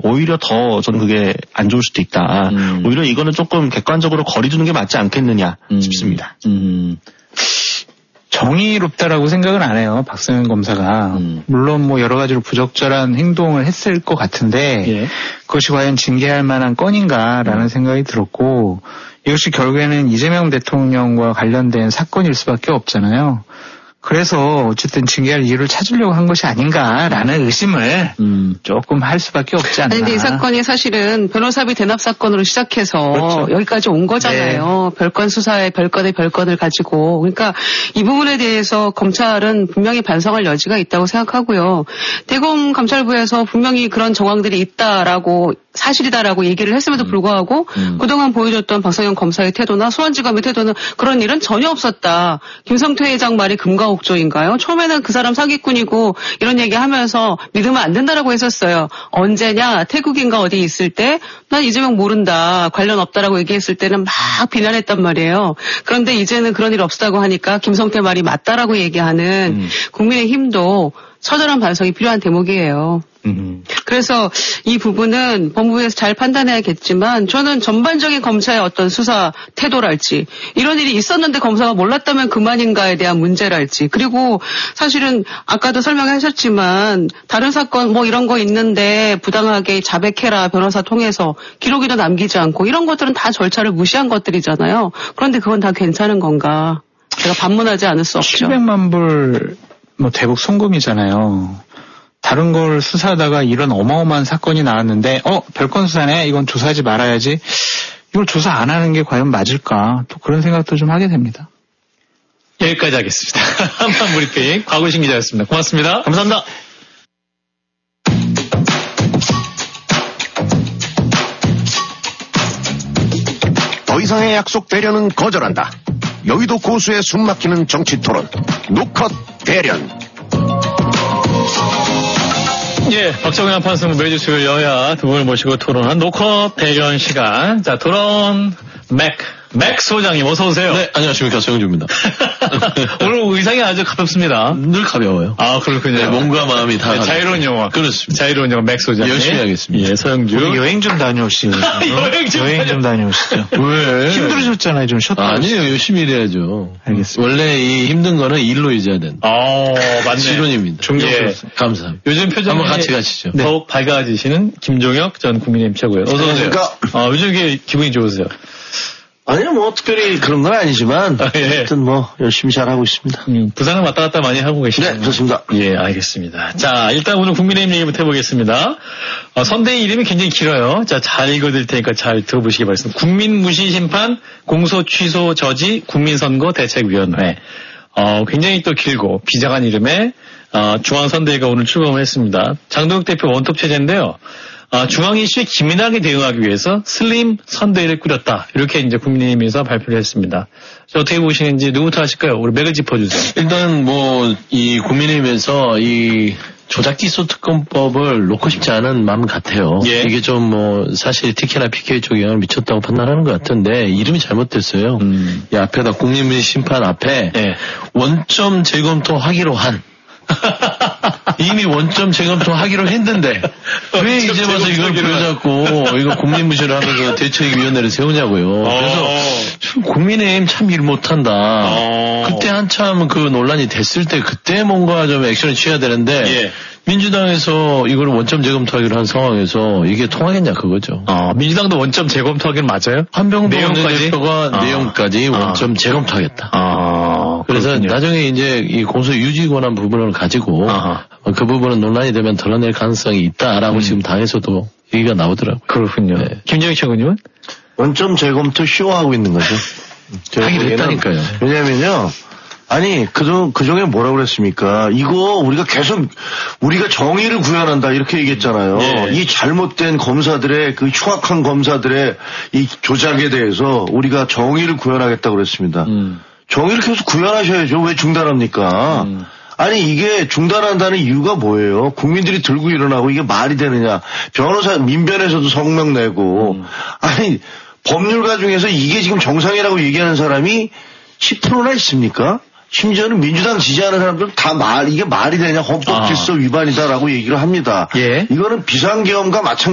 오히려 더 저는 그게 안 좋을 수도 있다. 오히려 이거는 조금 객관적으로 거리 두는 게 맞지 않겠느냐 싶습니다. 정의롭다라고 생각은 안 해요. 박성현 검사가. 물론 뭐 여러 가지로 부적절한 행동을 했을 것 같은데 예. 그것이 과연 징계할 만한 건인가라는 생각이 들었고 이것이 결국에는 이재명 대통령과 관련된 사건일 수밖에 없잖아요. 그래서 어쨌든 징계할 이유를 찾으려고 한 것이 아닌가라는 의심을 조금 할 수밖에 없지 않나. 아니, 근데 이 사건이 사실은 변호사비 대납 사건으로 시작해서 그렇죠. 여기까지 온 거잖아요. 네. 별건 수사에 별건의 별건을 가지고. 그러니까 이 부분에 대해서 검찰은 분명히 반성할 여지가 있다고 생각하고요. 대검 감찰부에서 분명히 그런 정황들이 있다라고 사실이다라고 얘기를 했음에도 불구하고 그동안 보여줬던 박성현 검사의 태도나 수원지검의 태도는 그런 일은 전혀 없었다. 김성태 회장 말이 금가옥조인가요? 처음에는 그 사람 사기꾼이고 이런 얘기하면서 믿으면 안 된다라고 했었어요. 언제냐? 태국인가 어디 있을 때 난 이재명 모른다. 관련 없다라고 얘기했을 때는 막 비난했단 말이에요. 그런데 이제는 그런 일 없다고 하니까 김성태 말이 맞다라고 얘기하는 국민의힘도 처절한 반성이 필요한 대목이에요. 그래서 이 부분은 법무부에서 잘 판단해야겠지만 저는 전반적인 검사의 어떤 수사 태도랄지 이런 일이 있었는데 검사가 몰랐다면 그만인가에 대한 문제랄지 그리고 사실은 아까도 설명하셨지만 다른 사건 뭐 이런 거 있는데 부당하게 자백해라 변호사 통해서 기록이도 남기지 않고 이런 것들은 다 절차를 무시한 것들이잖아요. 그런데 그건 다 괜찮은 건가? 제가 반문하지 않을 수 없죠. 700만 불 뭐 대북 송금이잖아요. 다른 걸 수사하다가 이런 어마어마한 사건이 나왔는데 별건 수사네 이건 조사하지 말아야지 이걸 조사 안 하는 게 과연 맞을까 또 그런 생각도 좀 하게 됩니다. 여기까지 하겠습니다. 한판 브리핑 곽우신 기자였습니다. 고맙습니다. 감사합니다. 더 이상의 약속 대련은 거절한다. 여의도 고수의 숨막히는 정치 토론 노컷 대련. 예, 박정현 판사는 매주 수요일 여야 두 분을 모시고 토론한 노컷 대련 시간. 자, 토론 맥 소장님 어서 오세요. 네, 안녕하십니까. 정영주입니다. 오늘 의상이 아주 가볍습니다. 늘 가벼워요. 아, 그렇군요. 네, 몸과 마음이 다. 네, 자유로운 영화. 그렇습니다. 자유로운 영화 맥 소장님. 열심히 하겠습니다. 예, 서영주. 여행 좀 다녀오시죠. 여행 좀 다녀오시죠. 왜? 힘들으셨잖아요. 좀 쉬었다. 아니에요. 열심히 일해야죠. 알겠습니다. 원래 이 힘든 거는 일로 잊어야 된다. 맞네. 실론입니다. 예. 감사합니다. 요즘 표정이 한번 같이 가시죠. 더욱 밝아지시는 김종혁 전 국민의힘 최고예요. 어서 오세요. 요즘 이게 기분이 좋으세요? 아니요, 뭐, 특별히 그런 건 아니지만, 예. 하여튼 뭐, 열심히 잘하고 있습니다. 부산을 왔다 갔다 많이 하고 계시네요. 네, 그렇습니다. 예, 알겠습니다. 자, 일단 오늘 국민의힘 얘기부터 해보겠습니다. 선대위 이름이 굉장히 길어요. 자, 잘 읽어드릴 테니까 잘 들어보시기 바랍니다. 국민무시심판 공소 취소 저지 국민선거대책위원회. 굉장히 또 길고 비장한 이름의 중앙선대위가 오늘 출범을 했습니다. 장동혁 대표 원톱 체제인데요. 중앙 이슈에 기민하게 대응하기 위해서 슬림 선대위를 꾸렸다. 이렇게 이제 국민의힘에서 발표를 했습니다. 어떻게 보시는지 누구부터 하실까요? 우리 맥을 짚어주세요. 일단 뭐 이 국민의힘에서 이 조작기소 특검법을 놓고 싶지 않은 마음 같아요. 예. 이게 좀 뭐 사실 특히나 PK 쪽에 영향을 미쳤다고 판단하는 것 같은데 이름이 잘못됐어요. 이 앞에다 국민무시심판 앞에 예. 원점 재검토하기로 한 이미 원점 재검토하기로 했는데 왜 이제 와서 이걸 부여잡고 이거 국민무시를 하면서 대책위원회를 세우냐고요. 그래서 국민의힘 참 일 못한다. 그때 한참 그 논란이 됐을 때 그때 뭔가 좀 액션을 취해야 되는데 예. 민주당에서 이걸 원점 재검토하기로 한 상황에서 이게 통하겠냐 그거죠. 민주당도 원점 재검토하기는 맞아요? 한병도 내용까지? 대표가 내용까지 원점 재검토하겠다. 그래서 그렇군요. 나중에 이제 이 공소 유지 권한 부분을 가지고 그 부분은 논란이 되면 드러낼 가능성이 있다라고 지금 당에서도 얘기가 나오더라고요. 그렇군요. 네. 김정희 최고님은? 원점 재검토 쇼하고 있는 거죠. 하기로 했다니까요. 왜냐면요. 아니, 그중에 뭐라고 그랬습니까? 이거 우리가 정의를 구현한다 이렇게 얘기했잖아요. 예. 이 잘못된 검사들의 그 흉악한 검사들의 이 조작에 대해서 우리가 정의를 구현하겠다고 그랬습니다. 정의를 계속 구현하셔야죠. 왜 중단합니까? 아니 이게 중단한다는 이유가 뭐예요? 국민들이 들고 일어나고 이게 말이 되느냐? 민변에서도 성명 내고 아니 법률가 중에서 이게 지금 정상이라고 얘기하는 사람이 10%나 있습니까? 심지어는 민주당 지지하는 사람들은 이게 말이 되냐? 헌법 질서 위반이다라고 얘기를 합니다. 예. 이거는 비상계엄과 마찬가지입니다.